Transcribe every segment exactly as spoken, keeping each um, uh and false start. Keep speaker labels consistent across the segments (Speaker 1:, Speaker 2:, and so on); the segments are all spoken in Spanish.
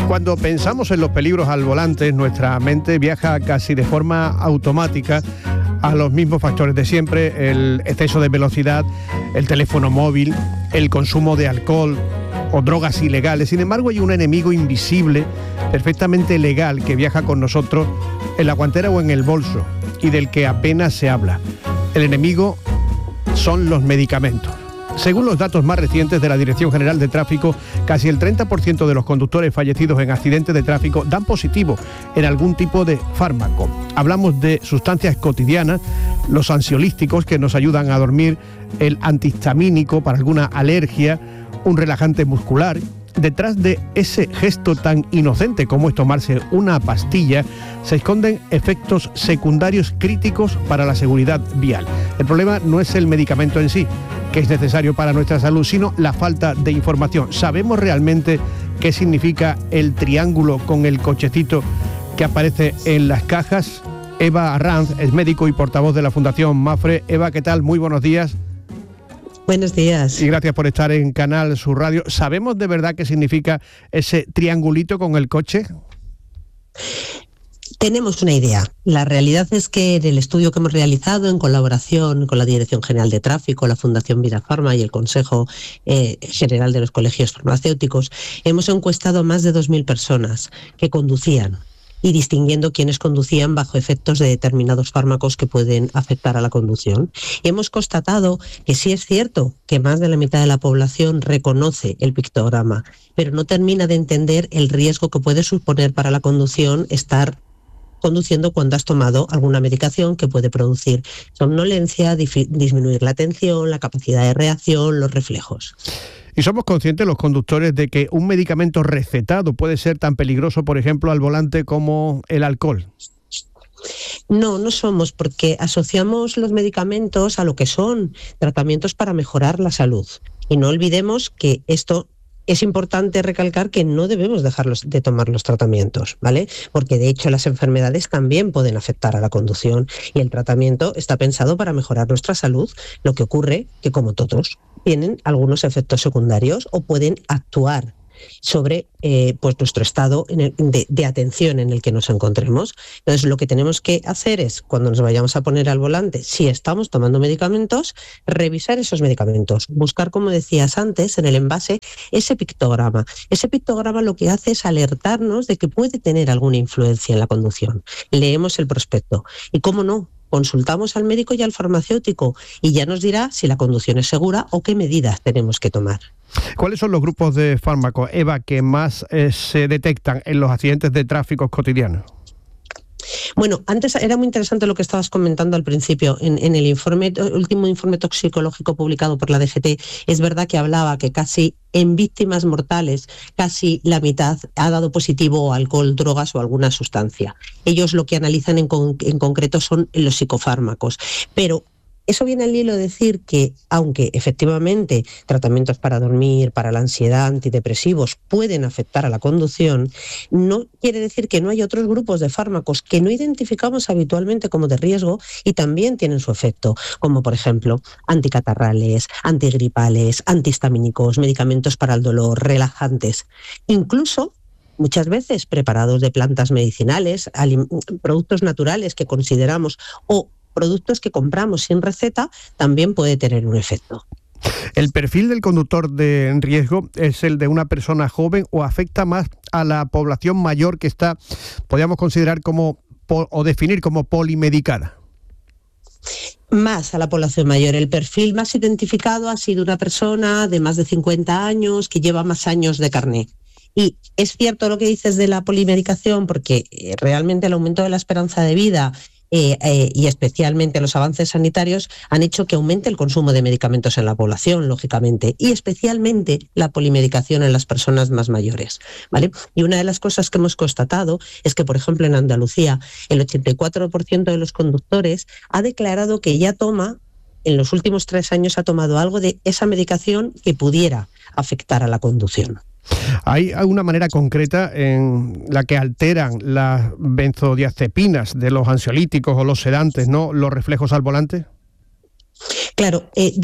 Speaker 1: Cuando pensamos en los peligros al volante, nuestra mente viaja casi de forma automática a los mismos factores de siempre: el exceso de velocidad, el teléfono móvil, el consumo de alcohol o drogas ilegales. Sin embargo, hay un enemigo invisible, perfectamente legal, que viaja con nosotros en la guantera o en el bolso y del que apenas se habla. El enemigo son los medicamentos. Según los datos más recientes de la Dirección General de Tráfico, casi el treinta por ciento de los conductores fallecidos en accidentes de tráfico dan positivo en algún tipo de fármaco. Hablamos de sustancias cotidianas, los ansiolíticos que nos ayudan a dormir, el antihistamínico para alguna alergia, un relajante muscular. Detrás de ese gesto tan inocente como es tomarse una pastilla, se esconden efectos secundarios críticos para la seguridad vial. El problema no es el medicamento en sí, que es necesario para nuestra salud, sino la falta de información. ¿Sabemos realmente qué significa el triángulo con el cochecito que aparece en las cajas? Eva Arranz es médico y portavoz de la Fundación Mapfre. Eva, ¿qué tal? Muy buenos días.
Speaker 2: Buenos días.
Speaker 1: Y gracias por estar en Canal Sur Radio. ¿Sabemos de verdad qué significa ese triangulito con el coche?
Speaker 2: Tenemos una idea. La realidad es que en el estudio que hemos realizado en colaboración con la Dirección General de Tráfico, la Fundación Vida Farma y el Consejo eh, General de los Colegios Farmacéuticos, hemos encuestado a más de dos mil personas que conducían y distinguiendo quiénes conducían bajo efectos de determinados fármacos que pueden afectar a la conducción. Y hemos constatado que sí es cierto que más de la mitad de la población reconoce el pictograma, pero no termina de entender el riesgo que puede suponer para la conducción estar conduciendo cuando has tomado alguna medicación que puede producir somnolencia, dif- disminuir la atención, la capacidad de reacción, los reflejos.
Speaker 1: ¿Y somos conscientes los conductores de que un medicamento recetado puede ser tan peligroso, por ejemplo, al volante como el alcohol?
Speaker 2: No, no somos, porque asociamos los medicamentos a lo que son tratamientos para mejorar la salud. Y no olvidemos que esto es importante recalcar que no debemos dejarlos de tomar los tratamientos, ¿vale? Porque de hecho las enfermedades también pueden afectar a la conducción y el tratamiento está pensado para mejorar nuestra salud. Lo que ocurre que, como todos, tienen algunos efectos secundarios o pueden actuar sobre eh, pues nuestro estado en el, de, de atención en el que nos encontremos. Entonces, lo que tenemos que hacer es, cuando nos vayamos a poner al volante, si estamos tomando medicamentos, revisar esos medicamentos, buscar, como decías antes, en el envase, ese pictograma. Ese pictograma lo que hace es alertarnos de que puede tener alguna influencia en la conducción. Leemos el prospecto y, cómo no, consultamos al médico y al farmacéutico y ya nos dirá si la conducción es segura o qué medidas tenemos que tomar.
Speaker 1: ¿Cuáles son los grupos de fármacos, Eva, que más eh, se detectan en los accidentes de tráfico cotidianos?
Speaker 2: Bueno, antes era muy interesante lo que estabas comentando al principio. En, en el informe, el último informe toxicológico publicado por la D G T, es verdad que hablaba que casi en víctimas mortales, casi la mitad ha dado positivo alcohol, drogas o alguna sustancia. Ellos lo que analizan en, con, en concreto son los psicofármacos. Pero eso viene al hilo de decir que, aunque efectivamente tratamientos para dormir, para la ansiedad, antidepresivos pueden afectar a la conducción, no quiere decir que no hay otros grupos de fármacos que no identificamos habitualmente como de riesgo y también tienen su efecto, como por ejemplo anticatarrales, antigripales, antihistamínicos, medicamentos para el dolor, relajantes, incluso muchas veces preparados de plantas medicinales, alim- productos naturales que consideramos o productos que compramos sin receta, también puede tener un efecto.
Speaker 1: ¿El perfil del conductor de riesgo es el de una persona joven o afecta más a la población mayor que está, podríamos considerar como o definir como polimedicada?
Speaker 2: Más a la población mayor. El perfil más identificado ha sido una persona de más de cincuenta años que lleva más años de carné. Y es cierto lo que dices de la polimedicación, porque realmente el aumento de la esperanza de vida Eh, eh, y especialmente los avances sanitarios han hecho que aumente el consumo de medicamentos en la población, lógicamente, y especialmente la polimedicación en las personas más mayores, ¿vale? Y una de las cosas que hemos constatado es que, por ejemplo, en Andalucía, el ochenta y cuatro por ciento de los conductores ha declarado que ya toma, en los últimos tres años ha tomado algo de esa medicación que pudiera afectar a la conducción.
Speaker 1: ¿Hay alguna manera concreta en la que alteran las benzodiazepinas de los ansiolíticos o los sedantes, ¿no?, los reflejos al volante?
Speaker 2: Claro, eh, dist-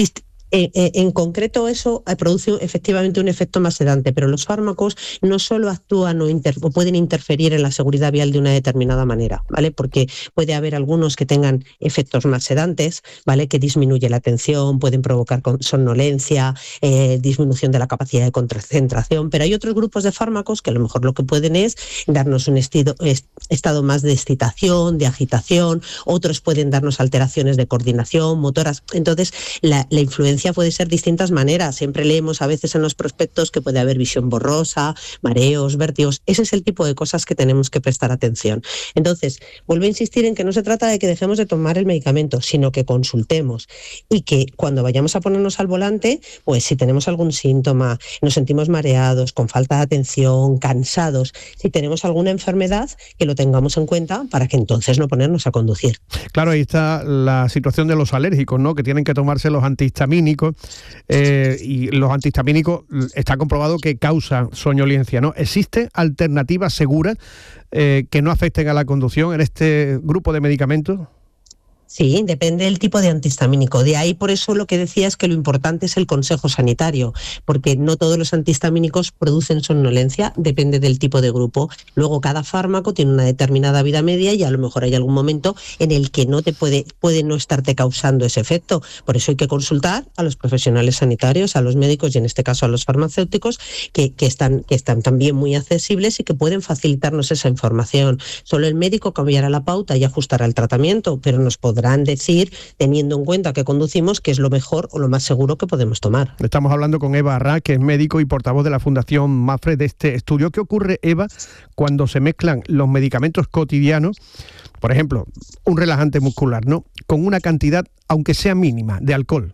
Speaker 2: En, en concreto eso produce efectivamente un efecto más sedante, pero los fármacos no solo actúan o, inter, o pueden interferir en la seguridad vial de una determinada manera, ¿vale? Porque puede haber algunos que tengan efectos más sedantes, ¿vale? Que disminuye la atención, pueden provocar somnolencia, eh, disminución de la capacidad de concentración, pero hay otros grupos de fármacos que a lo mejor lo que pueden es darnos un estido, est, estado más de excitación, de agitación, otros pueden darnos alteraciones de coordinación, motoras. Entonces, la, la influencia puede ser de distintas maneras. Siempre leemos a veces en los prospectos que puede haber visión borrosa, mareos, vértigos. Ese es el tipo de cosas que tenemos que prestar atención. Entonces, vuelvo a insistir en que no se trata de que dejemos de tomar el medicamento, sino que consultemos y que cuando vayamos a ponernos al volante, pues si tenemos algún síntoma, nos sentimos mareados, con falta de atención, cansados, si tenemos alguna enfermedad, que lo tengamos en cuenta para que entonces no ponernos a conducir.
Speaker 1: Claro, ahí está la situación de los alérgicos, ¿no? Que tienen que tomarse los antihistamínicos. Eh, y los antihistamínicos está comprobado que causan soñolencia, ¿no? ¿Existen alternativas seguras eh, que no afecten a la conducción en este grupo de medicamentos?
Speaker 2: Sí, depende del tipo de antihistamínico. De ahí por eso lo que decía es que lo importante es el consejo sanitario, porque no todos los antihistamínicos producen somnolencia, depende del tipo de grupo. Luego cada fármaco tiene una determinada vida media y a lo mejor hay algún momento en el que no te puede, puede no estarte causando ese efecto. Por eso hay que consultar a los profesionales sanitarios, a los médicos y en este caso a los farmacéuticos que, que, están, que están también muy accesibles y que pueden facilitarnos esa información. Solo el médico cambiará la pauta y ajustará el tratamiento, pero nos podrá decir, teniendo en cuenta que conducimos, que es lo mejor o lo más seguro que podemos tomar.
Speaker 1: Estamos hablando con Eva Arrá, que es médico y portavoz de la Fundación MAPFRE de este estudio. ¿Qué ocurre, Eva, cuando se mezclan los medicamentos cotidianos, por ejemplo, un relajante muscular, ¿no?, con una cantidad, aunque sea mínima, de alcohol?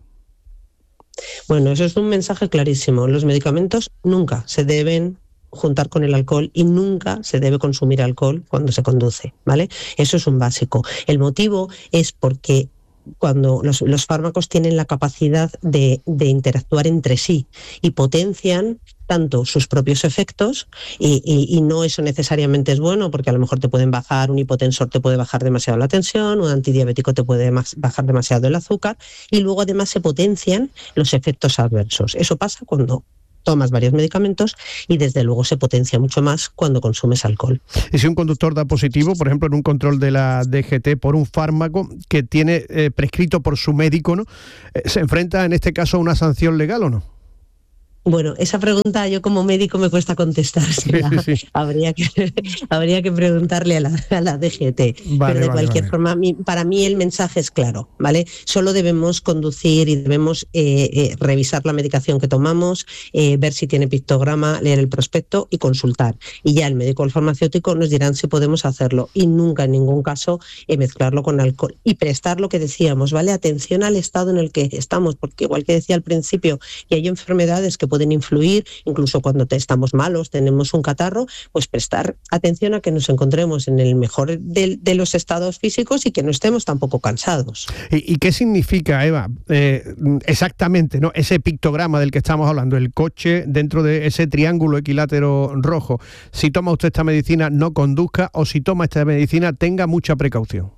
Speaker 2: Bueno, eso es un mensaje clarísimo. Los medicamentos nunca se deben juntar con el alcohol y nunca se debe consumir alcohol cuando se conduce, ¿vale? Eso es un básico. El motivo es porque cuando los, los fármacos tienen la capacidad de, de interactuar entre sí y potencian tanto sus propios efectos y, y, y no eso necesariamente es bueno porque a lo mejor te pueden bajar, un hipotensor te puede bajar demasiado la tensión, un antidiabético te puede más, bajar demasiado el azúcar y luego además se potencian los efectos adversos. Eso pasa cuando tomas varios medicamentos y desde luego se potencia mucho más cuando consumes alcohol.
Speaker 1: Y si un conductor da positivo, por ejemplo, en un control de la D G T por un fármaco que tiene eh, prescrito por su médico, ¿no?, eh, ¿se enfrenta en este caso a una sanción legal o no?
Speaker 2: Bueno, esa pregunta yo como médico me cuesta contestársela. Sí, sí, sí. Habría que, habría que preguntarle a la, a la D G T. Vale, pero de vale, cualquier vale. forma, mi, para mí el mensaje es claro, ¿vale? Solo debemos conducir y debemos eh, eh, revisar la medicación que tomamos, eh, ver si tiene pictograma, leer el prospecto y consultar. Y ya el médico o el farmacéutico nos dirán si podemos hacerlo y nunca en ningún caso eh, mezclarlo con alcohol. Y prestar lo que decíamos, ¿vale? Atención al estado en el que estamos, porque igual que decía al principio, que hay enfermedades que pueden influir, incluso cuando te estamos malos, tenemos un catarro, pues prestar atención a que nos encontremos en el mejor de, de los estados físicos y que no estemos tampoco cansados.
Speaker 1: ¿Y, y qué significa, Eva, eh, exactamente, ¿no?, ese pictograma del que estamos hablando, el coche dentro de ese triángulo equilátero rojo? Si toma usted esta medicina, no conduzca, o si toma esta medicina, tenga mucha precaución.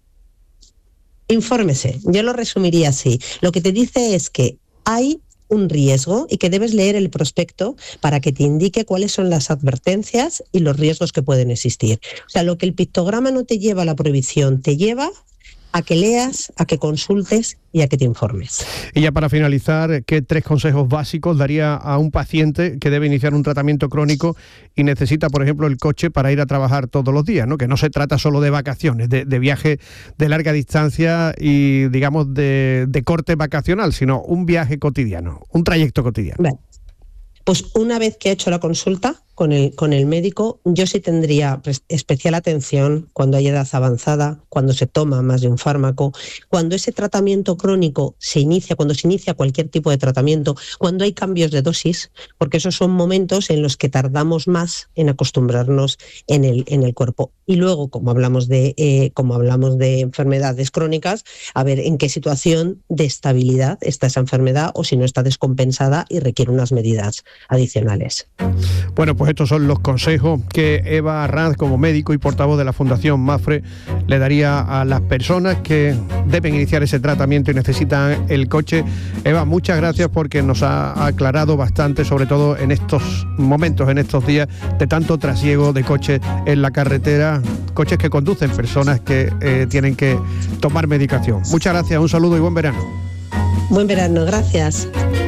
Speaker 2: Infórmese, yo lo resumiría así. Lo que te dice es que hay un riesgo y que debes leer el prospecto para que te indique cuáles son las advertencias y los riesgos que pueden existir. O sea, lo que el pictograma no te lleva a la prohibición, te lleva a que leas, a que consultes y a que te informes.
Speaker 1: Y ya para finalizar, ¿qué tres consejos básicos daría a un paciente que debe iniciar un tratamiento crónico y necesita, por ejemplo, el coche para ir a trabajar todos los días, ¿no? Que no se trata solo de vacaciones, de, de viaje de larga distancia y, digamos, de, de corte vacacional, sino un viaje cotidiano, un trayecto cotidiano.
Speaker 2: Vale. Pues una vez que he hecho la consulta con el, con el médico, yo sí tendría especial atención cuando hay edad avanzada, cuando se toma más de un fármaco, cuando ese tratamiento crónico se inicia, cuando se inicia cualquier tipo de tratamiento, cuando hay cambios de dosis, porque esos son momentos en los que tardamos más en acostumbrarnos en el, en el cuerpo. Y luego, como hablamos de, eh, como hablamos de enfermedades crónicas, a ver en qué situación de estabilidad está esa enfermedad o si no está descompensada y requiere unas medidas adicionales.
Speaker 1: Bueno, pues Pues estos son los consejos que Eva Arranz, como médico y portavoz de la Fundación MAPFRE, le daría a las personas que deben iniciar ese tratamiento y necesitan el coche. Eva, muchas gracias porque nos ha aclarado bastante, sobre todo en estos momentos, en estos días de tanto trasiego de coches en la carretera, coches que conducen personas que eh, tienen que tomar medicación. Muchas gracias, un saludo y buen verano.
Speaker 2: Buen verano, gracias.